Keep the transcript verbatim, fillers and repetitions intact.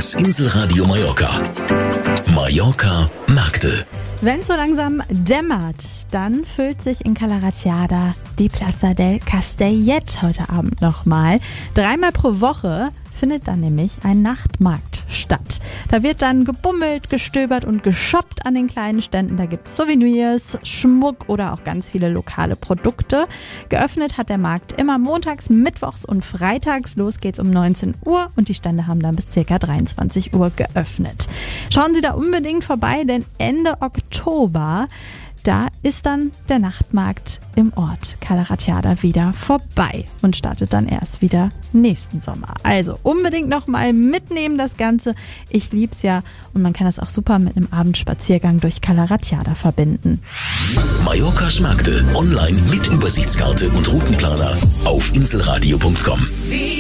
Das Inselradio Mallorca. Mallorca Märkte. Wenn es so langsam dämmert, dann füllt sich in Cala Ratjada die Plaza del Castellet heute Abend nochmal. Dreimal pro Woche findet dann nämlich ein Nachtmarkt statt. Da wird dann gebummelt, gestöbert und geshoppt an den kleinen Ständen. Da gibt es Souvenirs, Schmuck oder auch ganz viele lokale Produkte. Geöffnet hat der Markt immer montags, mittwochs und freitags. Los geht's um neunzehn Uhr und die Stände haben dann bis ca. dreiundzwanzig Uhr geöffnet. Schauen Sie da unbedingt vorbei, denn Ende Oktober, da ist dann der Nachtmarkt im Ort Cala Ratjada wieder vorbei und startet dann erst wieder nächsten Sommer. Also unbedingt nochmal mitnehmen das Ganze. Ich lieb's ja und man kann das auch super mit einem Abendspaziergang durch Cala Ratjada verbinden. Mallorcas Märkte online mit Übersichtskarte und Routenplaner auf inselradio punkt com.